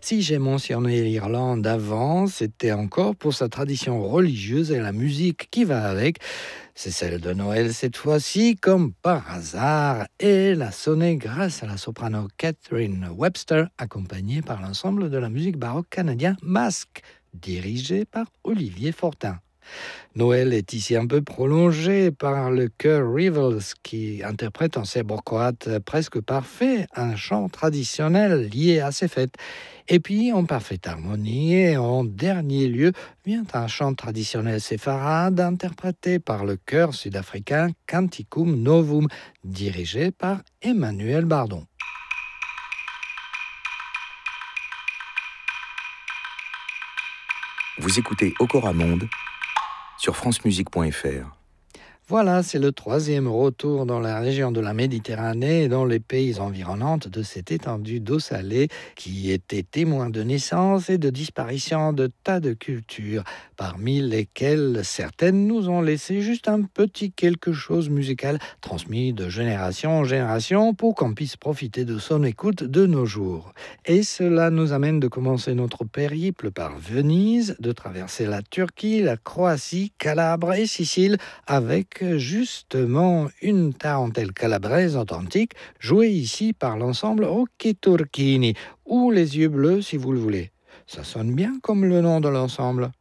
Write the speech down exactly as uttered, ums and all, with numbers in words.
Si j'ai mentionné l'Irlande avant, c'était encore pour sa tradition religieuse et la musique qui va avec. C'est celle de Noël cette fois-ci, comme par hasard. Et elle a sonné grâce à la soprano Catherine Webster, accompagnée par l'ensemble de la musique baroque canadien Masque, dirigé par Olivier Fortin. Noël est ici un peu prolongé par le chœur Rivals qui interprète en serbo-croate presque parfait un chant traditionnel lié à ces fêtes. Et puis, en parfaite harmonie et en dernier lieu, vient un chant traditionnel séfarade interprété par le chœur sud-africain Canticum Novum, dirigé par Emmanuel Bardon. Vous écoutez Okora Monde sur francemusique point f r. Voilà, c'est le troisième retour dans la région de la Méditerranée et dans les pays environnants de cette étendue d'eau salée qui était témoin de naissance et de disparition de tas de cultures, parmi lesquelles certaines nous ont laissé juste un petit quelque chose musical transmis de génération en génération pour qu'on puisse profiter de son écoute de nos jours. Et cela nous amène de commencer notre périple par Venise, de traverser la Turquie, la Croatie, Calabre et Sicile avec justement une tarentelle calabraise authentique jouée ici par l'ensemble Occhi Turchini, ou les yeux bleus si vous le voulez. Ça sonne bien comme le nom de l'ensemble.